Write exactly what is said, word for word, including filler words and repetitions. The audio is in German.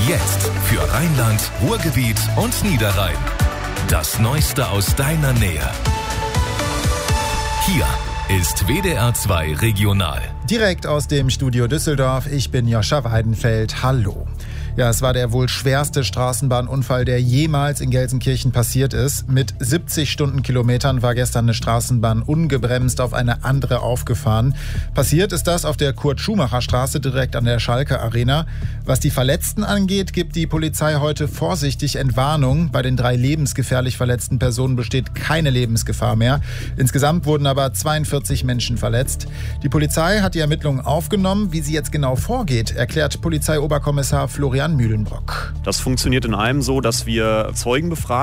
Jetzt für Rheinland, Ruhrgebiet und Niederrhein. Das Neueste aus deiner Nähe. Hier ist W D R zwei Regional. Direkt aus dem Studio Düsseldorf. Ich bin Joscha Weidenfeld. Hallo. Ja, es war der wohl schwerste Straßenbahnunfall, der jemals in Gelsenkirchen passiert ist. Mit siebzig Stundenkilometern war gestern eine Straßenbahn ungebremst auf eine andere aufgefahren. Passiert ist das auf der Kurt-Schumacher-Straße direkt an der Schalke Arena. Was die Verletzten angeht, gibt die Polizei heute vorsichtig Entwarnung. Bei den drei lebensgefährlich verletzten Personen besteht keine Lebensgefahr mehr. Insgesamt wurden aber zweiundvierzig Menschen verletzt. Die Polizei hat die Ermittlungen aufgenommen. Wie sie jetzt genau vorgeht, erklärt Polizeioberkommissar Florian Mühlenbrock. Das funktioniert in allem so, dass wir Zeugen befragen.